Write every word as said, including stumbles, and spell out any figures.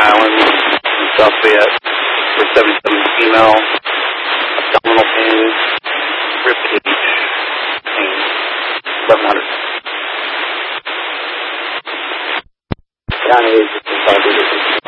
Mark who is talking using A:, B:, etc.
A: Island, in South Fayette, for seventy-seven female, abdominal pain, rib cage pain, eleven hundred. County is